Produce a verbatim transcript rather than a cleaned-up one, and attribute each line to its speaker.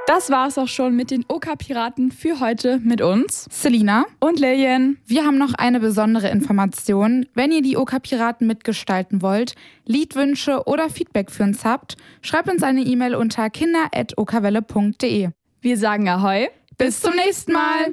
Speaker 1: Das war es auch schon mit den Oka-Piraten für heute mit uns,
Speaker 2: Selina
Speaker 1: und Lillian.
Speaker 2: Wir haben noch eine besondere Information. Wenn ihr die Oka-Piraten mitgestalten wollt, Liedwünsche oder Feedback für uns habt, schreibt uns eine E-Mail unter kinder at okawelle punkt de.
Speaker 1: Wir sagen Ahoi.
Speaker 2: Bis zum nächsten Mal.